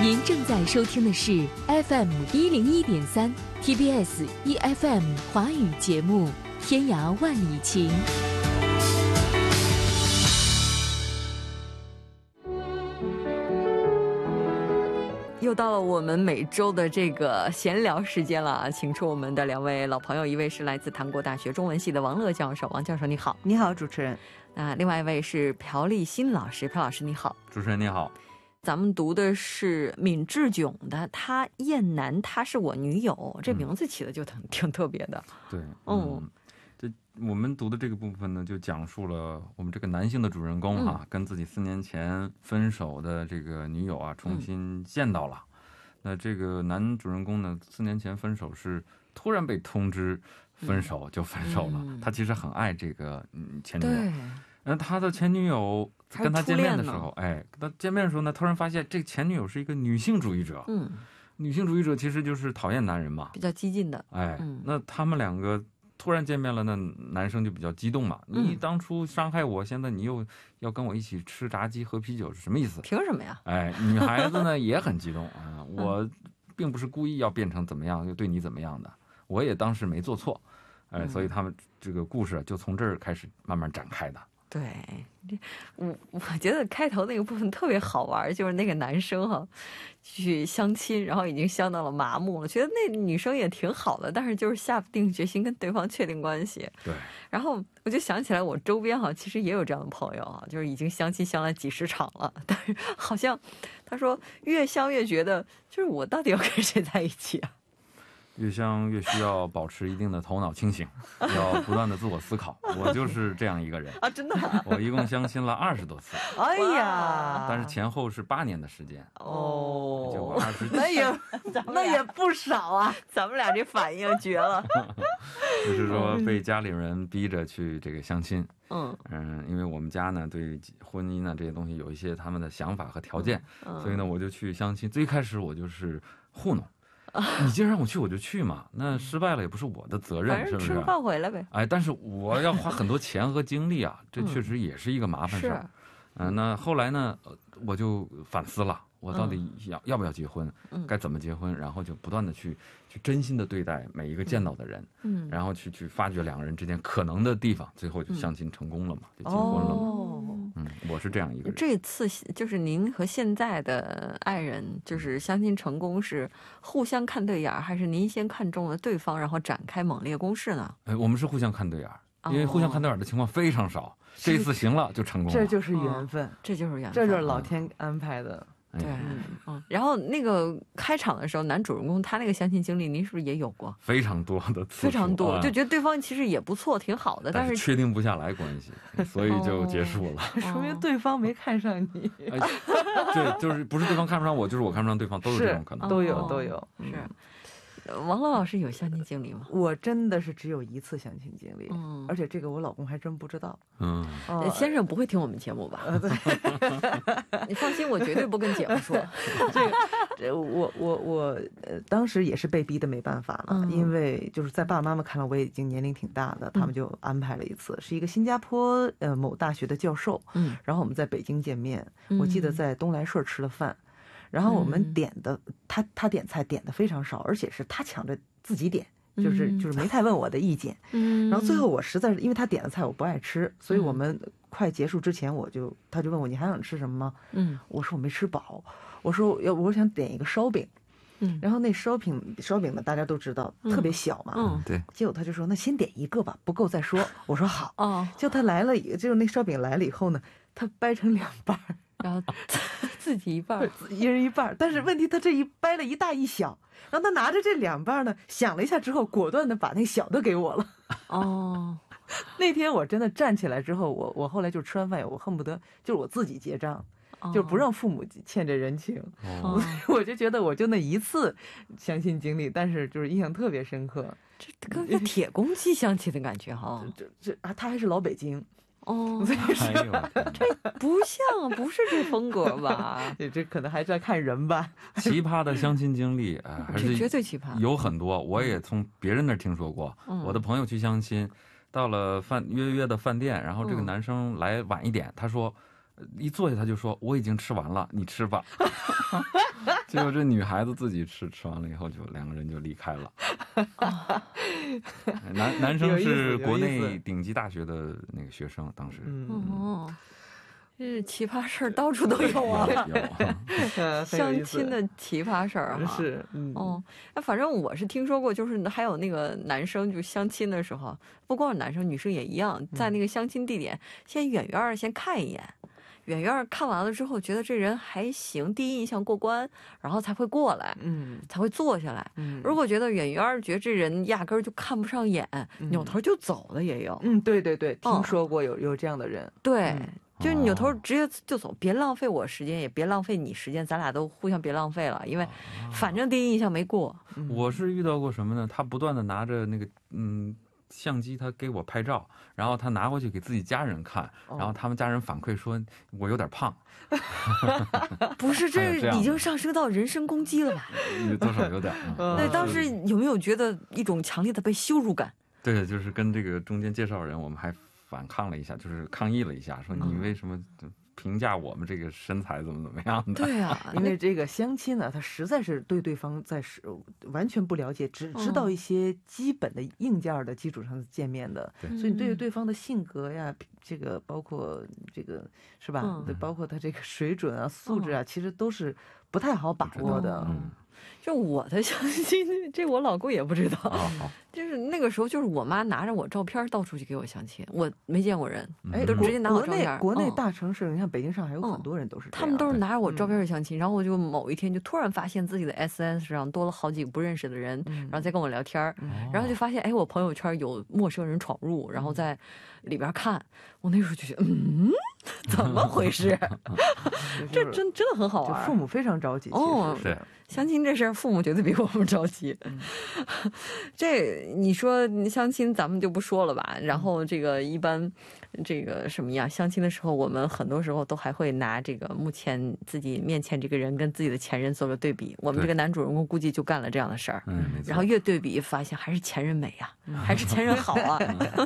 您正在收听的是 FM101.3 TBS EFM 华语节目《天涯万里情》。又到了我们每周的这个闲聊时间了，请出我们的两位老朋友，一位是来自韩国大学中文系的王乐教授，王教授你好。 你好，主持人。 另外一位是朴立新老师，朴老师你好。 主持人你好。 咱们读的是闵志炯的《他燕南她是我女友》，这名字起的就挺特别的。 对，这我们读的这个部分呢，就讲述了我们这个男性的主人公跟自己4年前分手的这个女友啊重新见到了。那这个男主人公呢，4年前分手是突然被通知分手就分手了。他其实很爱这个前女友。那他的前女友跟他见面的时候，跟他见面的时候呢，突然发现这前女友是一个女性主义者。女性主义者其实就是讨厌男人嘛， 比较激进的。 那他们两个突然见面了，那男生就比较激动嘛。你当初伤害我，现在你又要跟我一起吃炸鸡喝啤酒，是什么意思？ 凭什么呀？ 女孩子呢也很激动啊，我并不是故意要变成怎么样，又对你怎么样的，我也当时没做错。所以他们这个故事就从这儿开始慢慢展开的。 对，我觉得开头那个部分特别好玩，就是那个男生去相亲，然后已经相到了麻木了，觉得那女生也挺好的，但是就是下不定决心跟对方确定关系。 对， 然后我就想起来我周边其实也有这样的朋友就是已经相亲相了几十场了，但是好像他说越相越觉得就是我到底要跟谁在一起啊？ 越相越需要保持一定的头脑清醒，要不断的自我思考。我就是这样一个人啊，真的。 我一共相亲了20多次。 哎呀， 但是前后是8年的时间。就那也不少啊。 咱们俩这反应绝了。 就是说被家里人逼着去这个相亲。因为我们家呢对婚姻呢这些东西有一些他们的想法和条件，所以呢我就去相亲。最开始我就是糊弄。你既然让我去我就去嘛，那失败了也不是我的责任，是不是？吃饭回来呗。但是我要花很多钱和精力啊，这确实也是一个麻烦事儿。那后来呢，我就反思了，我到底要不要结婚，该怎么结婚，然后就不断的去真心的对待每一个见到的人，然后去发掘两个人之间可能的地方，最后就相亲成功了嘛，就结婚了嘛。我是这样一个人。这次就是您和现在的爱人就是相亲成功是互相看对眼，还是您先看中了对方然后展开猛烈攻势呢？我们是互相看对眼，因为互相看对眼的情况非常少，这一次行了就成功了。 这就是缘分，这就是老天安排的。 对，然后那个开场的时候，男主人公他那个相亲经历，您是不是也有过？非常多的次数，非常多，就觉得对方其实也不错，挺好的，但是确定不下来关系，所以就结束了。 说明对方没看上你。 对，就是不是对方看不上我，就是我看不上对方，都是这种可能。 都有。 是。王乐老师有相亲经历吗？ 我真的是只有1次相亲经历，而且这个我老公还真不知道。 先生不会听我们节目吧？你放心，我绝对不跟姐夫说。 我当时也是被逼的没办法了，因为就是在爸爸妈妈看来我已经年龄挺大的，他们就安排了一次，是一个新加坡某大学的教授，然后我们在北京见面，我记得在东来顺吃了饭。然后我们点的，他点菜点的非常少，而且是他抢着自己点，就是没太问我的意见。然后最后我实在是因为他点的菜我不爱吃，所以我们快结束之前他就问我你还想吃什么吗？我说我没吃饱，我说我想点一个烧饼。然后那烧饼呢大家都知道特别小嘛，对。结果他就说那先点一个吧，不够再说。我说好。就他来了，就是那烧饼来了以后呢，他掰成2半。 然后自己一半， 一人一半。但是问题他这一掰了一大一小，然后他拿着这2半呢，想了一下之后，果断的把那小的给我了。那天我真的站起来之后，我后来就吃完饭，我恨不得就是我自己结账，就不让父母欠这人情。我就觉得我就那1次相亲经历，但是就是印象特别深刻。 这跟个铁公鸡相亲的感觉哈。 他还是老北京。 这不像，不是这风格吧？ 这可能还是要看人吧。 奇葩的相亲经历还是绝对奇葩， 有很多。我也从别人那儿听说过。我的朋友去相亲，到了约的饭店，然后这个男生来晚一点，他说一坐下他就说我已经吃完了，你吃吧。结果这女孩子自己吃完了以后，就2个人就离开了。男生是国内顶级大学的那个学生，当时。 这奇葩事儿到处都有啊， 有相亲的奇葩事儿啊， 是， 反正我是听说过，就是还有那个男生就相亲的时候，不光是男生，女生也一样，在那个相亲地点先远远先看一眼。远远看完了之后，觉得这人还行，第一印象过关，然后才会过来，才会坐下来。如果觉得远远觉得这人压根儿就看不上眼，扭头就走的也有。 对对对，听说过有这样的人。 对，就扭头直接就走，别浪费我时间，也别浪费你时间，咱俩都互相别浪费了，因为反正第一印象没过。 我是遇到过什么呢？他不断的拿着那个相机，他给我拍照，然后他拿回去给自己家人看，然后他们家人反馈说我有点胖。 不是，这已经上升到人身攻击了吧？ 多少有点。 那当时有没有觉得一种强烈的被羞辱感？ 对，就是跟这个中间介绍人，我们还反抗了一下，就是抗议了一下，说你为什么评价我们这个身材怎么样的？ 对啊， 因为这个相亲呢，他实在是对对方完全不了解，只知道一些基本的硬件的基础上见面的，所以你对对方的性格呀，这个包括这个是吧？包括他这个水准啊、素质啊，其实都是不太好把握的。 就我的相亲，这我老公也不知道。就是那个时候，就是我妈拿着我照片到处去给我相亲，我没见过人，都直接拿我照片。 国内大城市，你看北京、上海有很多人都是这样， 他们都是拿着我照片去相亲。然后我就某一天就突然发现自己的 SNS 上多了好几个不认识的人，然后再跟我聊天，然后就发现我朋友圈有陌生人闯入，然后在里边看。我那时候就觉得，怎么回事？这真的很好玩。 父母非常着急。 是相亲这事儿，父母绝对比我们着急。这你说相亲，咱们就不说了吧。然后这个一般，这个什么呀？相亲的时候，我们很多时候都还会拿这个目前自己面前这个人跟自己的前任做个对比。我们这个男主人公估计就干了这样的事儿。然后越对比，发现还是前任美呀，还是前任好啊。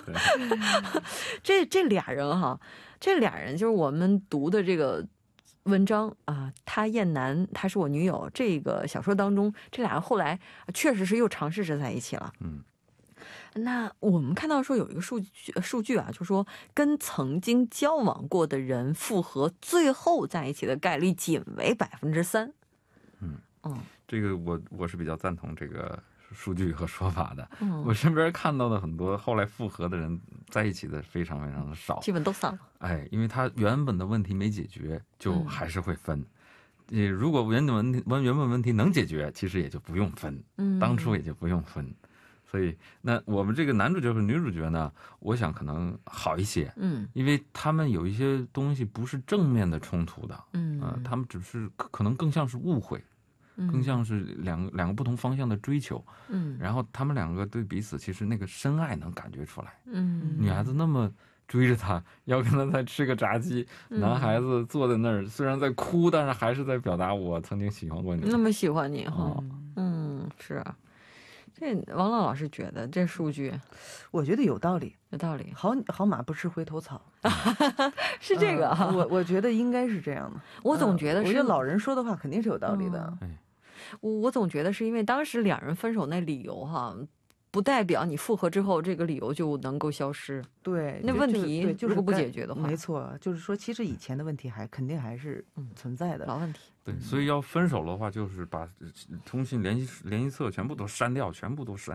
这俩人哈，这俩人就是我们读的这个文章啊，他厌男，他是我女友。这个小说当中，这俩人后来确实是又尝试着在一起了。那我们看到说有一个数据啊，就是说跟曾经交往过的人复合，最后在一起的概率仅为3%。 这个我是比较赞同这个数据和说法的。我身边看到的很多后来复合的人在一起的非常非常的少， 基本都散了。 因为他原本的问题没解决，就还是会分。如果原本问题能解决，其实也就不用分，当初也就不用分。所以那我们这个男主角和女主角呢，我想可能好一些，因为他们有一些东西不是正面的冲突的，他们只是可能更像是误会。更像是两个不同方向的追求，然后他们两个对彼此其实那个深爱能感觉出来，女孩子那么追着他，要跟他再吃个炸鸡，男孩子坐在那儿虽然在哭，但是还是在表达我曾经喜欢过你， 那么喜欢你哈，是啊。这王乐老师觉得这数据， 我觉得有道理， 有道理。 好马不吃回头草， 是这个哈。 我觉得应该是这样的。 我总觉得是， 我觉得老人说的话肯定是有道理的。 我总觉得是因为当时两人分手那理由哈，不代表你复合之后这个理由就能够消失。 对， 那问题如果不解决的话， 没错，就是说其实以前的问题肯定还是存在的， 老问题。 对，所以要分手的话，就是把通信联系册全部都删掉，